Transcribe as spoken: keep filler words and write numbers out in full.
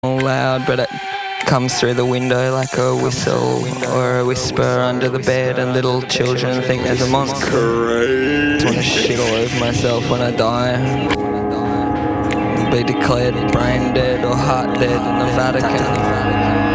loud, but it comes through the window like a whistle or a whisper under the bed, and little children think there's a monster. I just want to shit all over myself when I die. Be declared brain dead or heart dead in the Vatican.